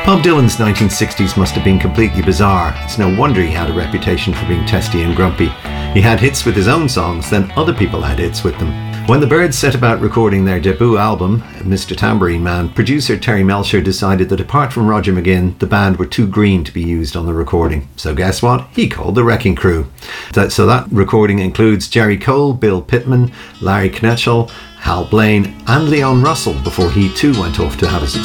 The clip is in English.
Bob Dylan's 1960s must have been completely bizarre. It's no wonder he had a reputation for being testy and grumpy. He had hits with his own songs, then other people had hits with them. When the Byrds set about recording their debut album, Mr. Tambourine Man, producer Terry Melcher decided that apart from Roger McGuinn, the band were too green to be used on the recording. So guess what? He called the Wrecking Crew. So that recording includes Jerry Cole, Bill Pittman, Larry Knetchell, Hal Blaine and Leon Russell before he too went off to have a